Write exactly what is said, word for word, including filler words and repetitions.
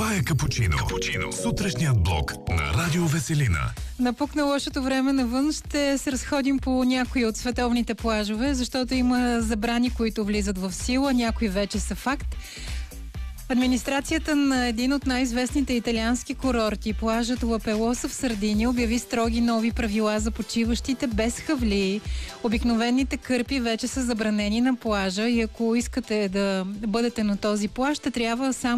Това е Капучино. Капучино. Сутрешният блок на Радио Веселина. Напукна лошото време навън, ще се разходим по някои от световните плажове, защото има забрани, които влизат в сила, някои вече са факт. Администрацията на един от най-известните италиански курорти, плажът Лапелоса в Сардиния, обяви строги нови правила за почиващите без хавлии. Обикновените кърпи вече са забранени на плажа и ако искате да бъдете на този плаж, ще трябва само